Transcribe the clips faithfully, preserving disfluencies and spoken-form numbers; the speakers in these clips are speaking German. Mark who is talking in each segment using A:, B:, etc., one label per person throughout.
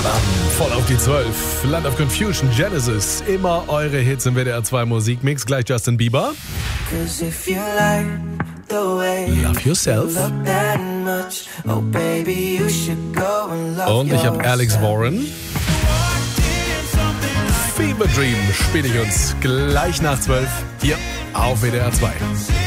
A: Badam, voll auf die zwölf. Land of Confusion, Genesis. Immer eure Hits im W D R zwei Musikmix. Gleich Justin Bieber. Love Yourself. Und ich habe Alex Warren. Fever Dream spiele ich uns gleich nach zwölf hier auf W D R zwei.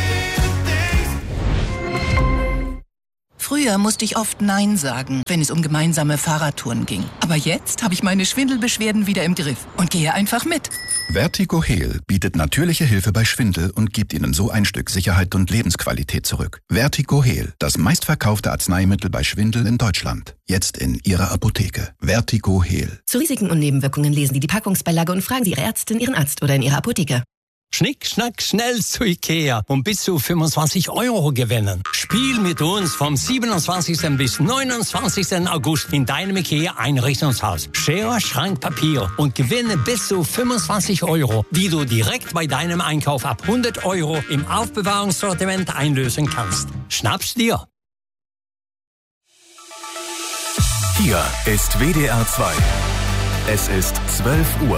B: Früher musste ich oft Nein sagen, wenn es um gemeinsame Fahrradtouren ging. Aber jetzt habe ich meine Schwindelbeschwerden wieder im Griff und gehe einfach mit.
C: Vertigo Heal bietet natürliche Hilfe bei Schwindel und gibt Ihnen so ein Stück Sicherheit und Lebensqualität zurück. Vertigo Heal, das meistverkaufte Arzneimittel bei Schwindel in Deutschland. Jetzt in Ihrer Apotheke. Vertigo Heal.
D: Zu Risiken und Nebenwirkungen lesen Sie die Packungsbeilage und fragen Sie Ihre Ärztin, Ihren Arzt oder in Ihrer Apotheke.
E: Schnick, schnack, schnell zu Ikea und bis zu fünfundzwanzig Euro gewinnen. Spiel mit uns vom siebenundzwanzigsten bis neunundzwanzigsten August in deinem Ikea-Einrichtungshaus. Schere, Schrank, Papier und gewinne bis zu fünfundzwanzig Euro, die du direkt bei deinem Einkauf ab hundert Euro im Aufbewahrungssortiment einlösen kannst. Schnapp's dir!
F: Hier ist W D R zwei. Es ist zwölf Uhr.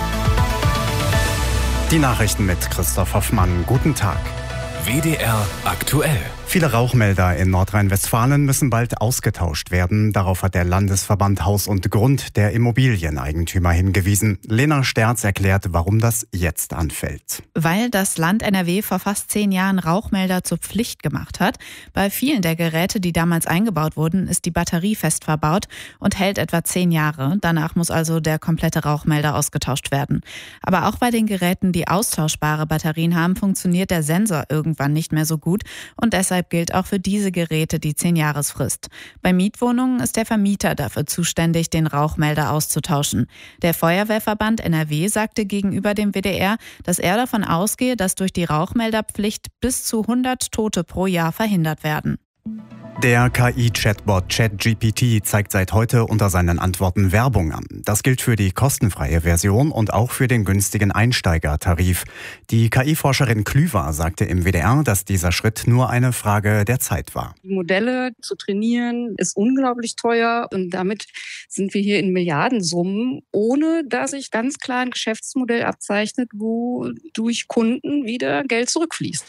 G: Die Nachrichten mit Christoph Hoffmann. Guten Tag.
F: W D R aktuell.
G: Viele Rauchmelder in Nordrhein-Westfalen müssen bald ausgetauscht werden. Darauf hat der Landesverband Haus und Grund der Immobilieneigentümer hingewiesen. Lena Sterz erklärt, warum das jetzt anfällt.
H: Weil das Land N R W vor fast zehn Jahren Rauchmelder zur Pflicht gemacht hat. Bei vielen der Geräte, die damals eingebaut wurden, ist die Batterie fest verbaut und hält etwa zehn Jahre. Danach muss also der komplette Rauchmelder ausgetauscht werden. Aber auch bei den Geräten, die austauschbare Batterien haben, funktioniert der Sensor irgendwann nicht mehr so gut und deshalb gilt auch für diese Geräte die zehn-Jahresfrist. Bei Mietwohnungen ist der Vermieter dafür zuständig, den Rauchmelder auszutauschen. Der Feuerwehrverband N R W sagte gegenüber dem W D R, dass er davon ausgehe, dass durch die Rauchmelderpflicht bis zu hundert Tote pro Jahr verhindert werden.
G: Der K I-Chatbot ChatGPT zeigt seit heute unter seinen Antworten Werbung an. Das gilt für die kostenfreie Version und auch für den günstigen Einsteigertarif. Die K I-Forscherin Klüver sagte im W D R, dass dieser Schritt nur eine Frage der Zeit war.
I: Die Modelle zu trainieren ist unglaublich teuer und damit sind wir hier in Milliardensummen, ohne dass sich ganz klar ein Geschäftsmodell abzeichnet, wo durch Kunden wieder Geld zurückfließt.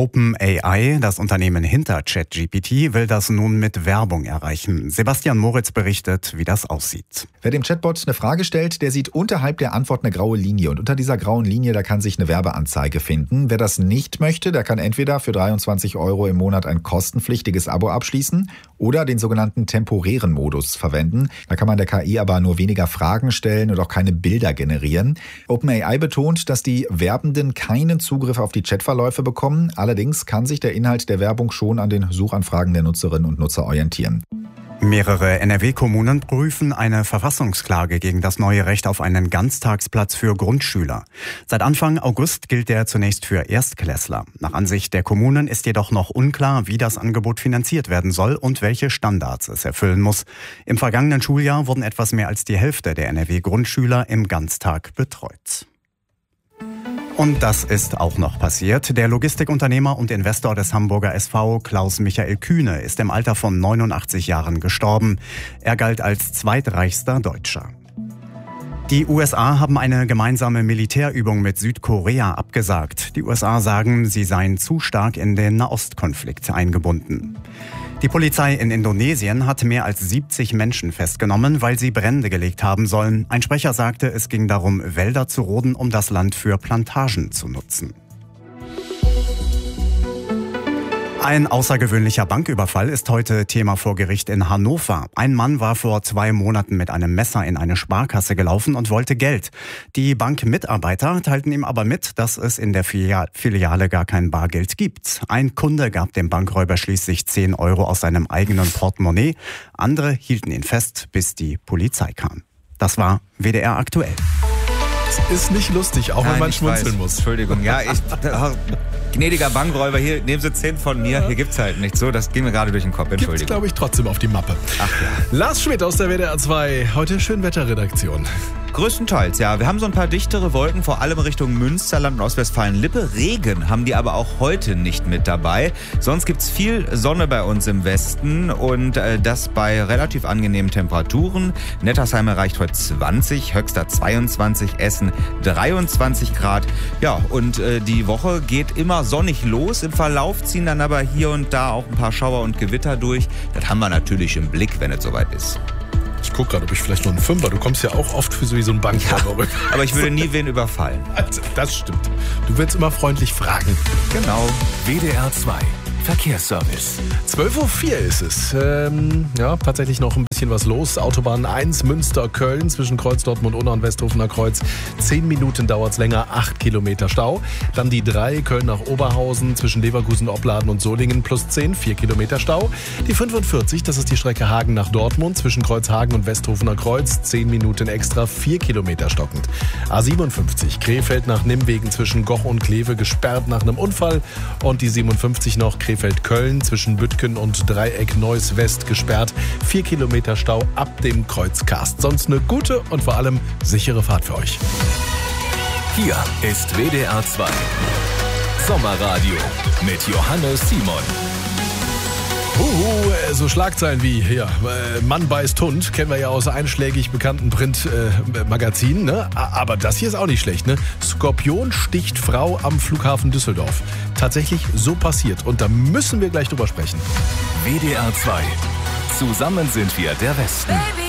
G: OpenAI, das Unternehmen hinter ChatGPT, will das nun mit Werbung erreichen. Sebastian Moritz berichtet, wie das aussieht.
J: Wer dem Chatbot eine Frage stellt, der sieht unterhalb der Antwort eine graue Linie. Und unter dieser grauen Linie, da kann sich eine Werbeanzeige finden. Wer das nicht möchte, der kann entweder für dreiundzwanzig Euro im Monat ein kostenpflichtiges Abo abschließen oder den sogenannten temporären Modus verwenden. Da kann man der K I aber nur weniger Fragen stellen und auch keine Bilder generieren. OpenAI betont, dass die Werbenden keinen Zugriff auf die Chatverläufe bekommen. Allerdings kann sich der Inhalt der Werbung schon an den Suchanfragen der Nutzerinnen und Nutzer orientieren.
G: Mehrere N R W-Kommunen prüfen eine Verfassungsklage gegen das neue Recht auf einen Ganztagsplatz für Grundschüler. Seit Anfang August gilt der zunächst für Erstklässler. Nach Ansicht der Kommunen ist jedoch noch unklar, wie das Angebot finanziert werden soll und welche Standards es erfüllen muss. Im vergangenen Schuljahr wurden etwas mehr als die Hälfte der N R W-Grundschüler im Ganztag betreut. Und das ist auch noch passiert. Der Logistikunternehmer und Investor des Hamburger S V, Klaus-Michael Kühne, ist im Alter von neunundachtzig Jahren gestorben. Er galt als zweitreichster Deutscher. Die U S A haben eine gemeinsame Militärübung mit Südkorea abgesagt. Die U S A sagen, sie seien zu stark in den Nahostkonflikt eingebunden. Die Polizei in Indonesien hat mehr als siebzig Menschen festgenommen, weil sie Brände gelegt haben sollen. Ein Sprecher sagte, es ging darum, Wälder zu roden, um das Land für Plantagen zu nutzen. Ein außergewöhnlicher Banküberfall ist heute Thema vor Gericht in Hannover. Ein Mann war vor zwei Monaten mit einem Messer in eine Sparkasse gelaufen und wollte Geld. Die Bankmitarbeiter teilten ihm aber mit, dass es in der Filiale gar kein Bargeld gibt. Ein Kunde gab dem Bankräuber schließlich zehn Euro aus seinem eigenen Portemonnaie. Andere hielten ihn fest, bis die Polizei kam. Das war W D R aktuell.
A: Ist nicht lustig, auch
K: Nein,
A: wenn man
K: ich
A: schmunzeln
K: weiß.
A: muss.
K: Entschuldigung, ja, ich, gnädiger Bankräuber, hier, nehmen Sie zehn von mir, hier gibt's halt nichts. So, das ging mir gerade durch den Kopf, Entschuldigung.
A: Gibt's, glaube ich, trotzdem auf die Mappe.
K: Ach ja.
A: Lars Schmidt aus der W D R zwei, heute Schönwetterredaktion.
K: Größtenteils, ja. Wir haben so ein paar dichtere Wolken, vor allem Richtung Münsterland und Ostwestfalen-Lippe. Regen haben die aber auch heute nicht mit dabei. Sonst gibt's viel Sonne bei uns im Westen und äh, das bei relativ angenehmen Temperaturen. Nettersheim erreicht heute zwanzig, Höxter zweiundzwanzig, Essen dreiundzwanzig Grad. Ja, und äh, die Woche geht immer sonnig los. Im Verlauf ziehen dann aber hier und da auch ein paar Schauer und Gewitter durch. Das haben wir natürlich im Blick, wenn es soweit ist.
A: Ich gucke gerade, ob ich vielleicht noch einen Fünfer. Du kommst ja auch oft für so wie so ein Bankräuber rüber.
K: Aber ich würde nie wen überfallen.
A: Also, das stimmt. Du willst immer freundlich fragen.
K: Genau.
F: W D R zwei Verkehrsservice.
A: zwölf Uhr vier ist es. Ähm, ja, tatsächlich noch ein bisschen was los. Autobahn eins Münster-Köln zwischen Kreuz Dortmund Unna und Westhofener Kreuz. Zehn Minuten dauert es länger, acht Kilometer Stau. Dann die drei Köln nach Oberhausen zwischen Leverkusen, Opladen und Solingen plus zehn, vier Kilometer Stau. Die fünfundvierzig, das ist die Strecke Hagen nach Dortmund zwischen Kreuzhagen und Westhofener Kreuz. zehn Minuten extra, vier Kilometer stockend. A siebenundfünfzig Krefeld nach Nimwegen zwischen Goch und Kleve gesperrt nach einem Unfall. Und die siebenundfünfzig noch Krefeld-Köln zwischen Büttgen und Dreieck Neuss West gesperrt. Vier Kilometer Stau ab dem Kreuzkast. Sonst eine gute und vor allem sichere Fahrt für euch.
F: Hier ist W D R zwei Sommerradio mit Johannes Simon.
A: Huhu, so Schlagzeilen wie hier, Mann beißt Hund, kennen wir ja aus einschlägig bekannten Printmagazinen, ne? Aber das hier ist auch nicht schlecht, ne? Skorpion sticht Frau am Flughafen Düsseldorf. Tatsächlich so passiert und da müssen wir gleich drüber sprechen.
F: W D R zwei. Zusammen sind wir der Westen.
L: Baby.